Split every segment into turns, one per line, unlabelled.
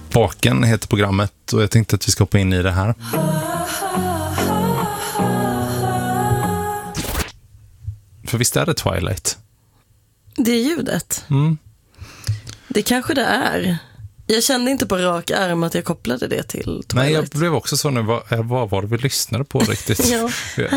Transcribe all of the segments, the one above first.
Vaken heter programmet och jag tänkte att vi ska hoppa in i det här. För visst är det Twilight?
Det är ljudet. Det kanske det är. Jag kände inte på rak arm att jag kopplade det till Twilight.
Nej, jag blev också så nu. Vad var det vi lyssnade på riktigt?
Ja.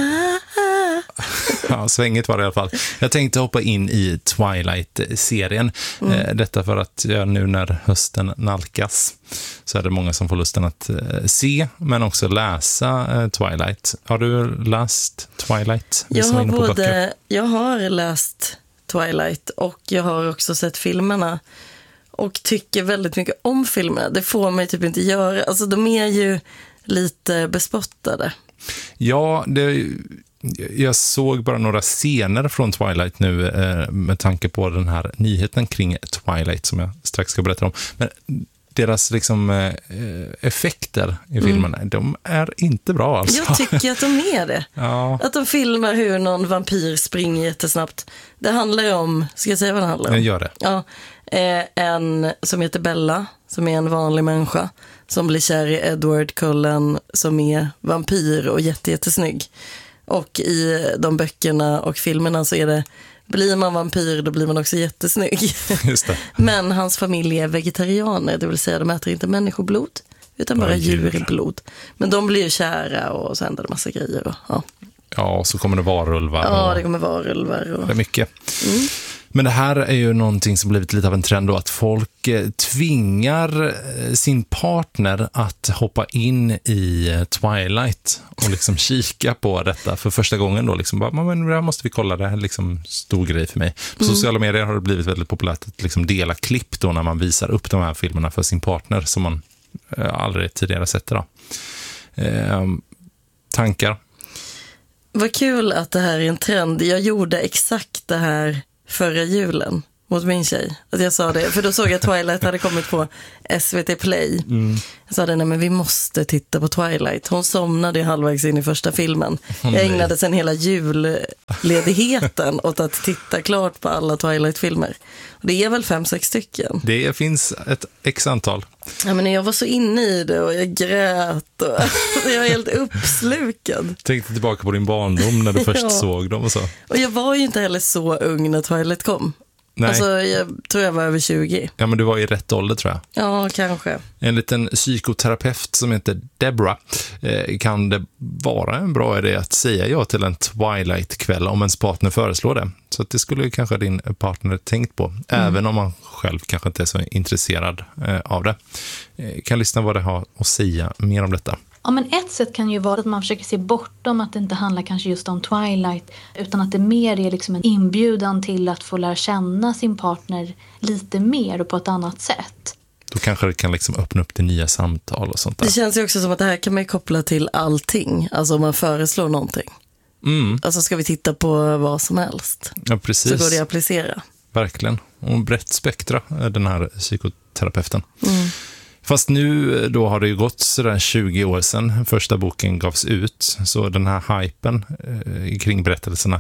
Ja, svänget var det i alla fall. Jag tänkte hoppa in i Twilight-serien. Detta för att nu när hösten nalkas så är det många som får lusten att se men också läsa Twilight. Har du läst Twilight?
Jag har läst Twilight och jag har också sett filmerna och tycker väldigt mycket om filmerna. Det får mig typ inte göra. Alltså de är ju lite bespottade.
Ja, jag såg bara några scener från Twilight nu med tanke på den här nyheten kring Twilight som jag strax ska berätta om. Men deras liksom effekter i filmerna, de är inte bra alltså.
Jag tycker att de är det.
Ja.
Att de filmar hur någon vampyr springer jättesnabbt. Det handlar ju om, ska jag säga vad det handlar om?
Jag gör det.
Ja, en som heter Bella, som är en vanlig människa, som blir kär i Edward Cullen som är vampyr och jättesnygg. Och i de böckerna och filmerna så är det, blir man vampyr då blir man också jättesnygg. Just det. Men hans familj är vegetarianer, det vill säga de äter inte människoblod utan bara djurblod. Men de blir ju kära och så händer det massa grejer. Och,
ja, så kommer det varulvar.
Ja, det kommer varulvar. Och...
Det är mycket. Men det här är ju någonting som blivit lite av en trend då, att folk tvingar sin partner att hoppa in i Twilight och liksom kika på detta för första gången då liksom, men det här måste vi kolla, det här är liksom stor grej för mig. På sociala medier har det blivit väldigt populärt att liksom dela klipp då när man visar upp de här filmerna för sin partner som man aldrig tidigare sett då. Tankar?
Vad kul att det här är en trend. Jag gjorde exakt det här förra julen mot min tjej. Att jag sa det, för då såg jag Twilight hade kommit på SVT Play. Jag sa det, nej men vi måste titta på Twilight. Hon somnade halvvägs in i första filmen. Jag ägnade sen hela julledigheten åt att titta klart på alla Twilight-filmer. Och det är väl 5-6 stycken.
Det finns ett x-antal.
Ja, men jag var så inne i det och jag grät och jag är helt uppslukad.
Tänkte tillbaka på din barndom när du först såg dem och så.
Och jag var ju inte heller så ung när Twilight kom.
Nej.
Alltså, jag tror jag var över 20.
Ja, men du var i rätt ålder tror jag.
Ja, kanske.
En liten psykoterapeut som heter Deborah, kan det vara en bra idé att säga ja till en Twilight-kväll om ens partner föreslår det. Så att det skulle kanske din partner tänkt på, även om man själv kanske inte är så intresserad av det. Kan lyssna vad det har att säga mer om detta.
Ja, men ett sätt kan ju vara att man försöker se bortom att det inte handlar kanske just om Twilight, utan att det mer är liksom en inbjudan till att få lära känna sin partner lite mer och på ett annat sätt.
Då kanske det kan liksom öppna upp till nya samtal och sånt där.
Det känns ju också som att det här kan man koppla till allting. Alltså om man föreslår någonting. Alltså ska vi titta på vad som helst.
Ja, precis.
Så går det att applicera.
Verkligen. Och brett spektra, den här psykoterapeuten. Fast nu då har det ju gått sådär 20 år sedan första boken gavs ut. Så den här hypen kring berättelserna,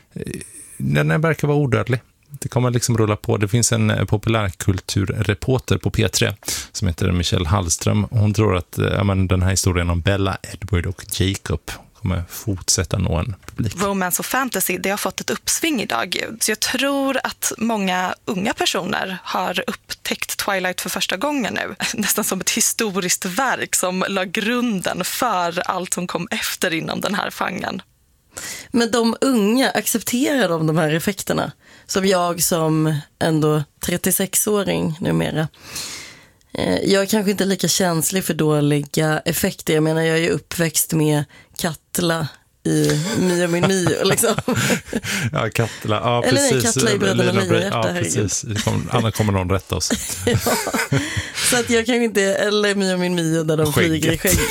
den verkar vara odödlig. Det kommer liksom rulla på. Det finns en populärkulturreporter på P3 som heter Michelle Hallström. Hon tror att den här historien om Bella, Edward och Jacob kommer fortsätta nå en publik.
Romance och fantasy, det har fått ett uppsving idag. Så jag tror att många unga personer har upptäckt Twilight för första gången nu. Nästan som ett historiskt verk som la grunden för allt som kom efter inom den här genren.
Men de unga, accepterar de här effekterna? Som jag som ändå 36-åring numera. Jag är kanske inte lika känslig för dåliga effekter. Jag menar, jag är ju uppväxt med Katla i Mio min Mio liksom.
Ja, Katla. Ja,
eller
precis.
Nej, Katla i Bröderna Lejonhjärta.
Ja, precis. Annars kommer någon rätta oss.
Ja, så att jag kanske inte, eller Mio min Mio där de flyger i skägget.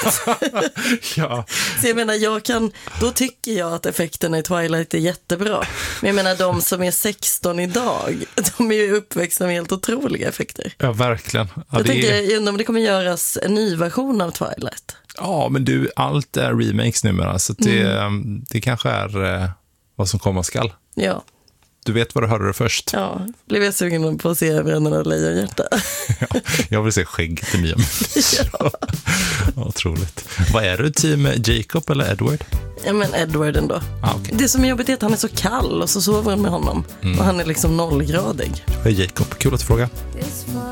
Ja.
Så jag menar, då tycker jag att effekterna i Twilight är jättebra. Men jag menar, de som är 16 idag, de är ju uppväxta med helt otroliga effekter.
Ja, verkligen. Ja,
jag undrar om det kommer göras en ny version av Twilight.
Ja, men du, allt är remakes numera, så det kanske är vad som komma skall.
Ja.
Du vet vad du hörde det först.
Ja, blev jag sugen på att se Brännande lejonhjärta.
Ja, jag vill se skägg till Mia. Ja. Otroligt. Vad är du, team Jacob eller Edward?
Ja, men Edward ändå.
Okay.
Det som är jobbigt är att han är så kall och så sover han med honom. Och han är liksom 0-gradig.
Hej Jacob, kul att fråga.
This